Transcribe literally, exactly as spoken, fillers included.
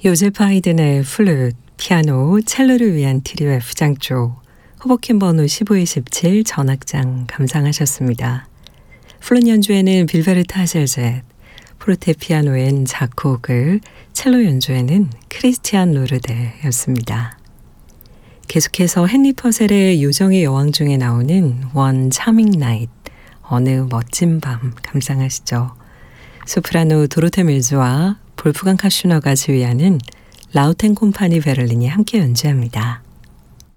요제프 하이든의 플룻, 피아노, 첼로를 위한 트리오 F장조, 호버킨 번호 십오 이십칠 전악장 감상하셨습니다. 플룻 연주에는 빌베르트 하셀젯, 포르테피아노엔 자코그, 첼로 연주에는 크리스티안 로르데였습니다. 계속해서 헨리 퍼셀의 요정의 여왕 중에 나오는 One Charming Night, 어느 멋진 밤 감상하시죠. 소프라노 도로테 밀즈와 볼프강 카슈너가 지휘하는 라우텐 콤파니 베를린이 함께 연주합니다.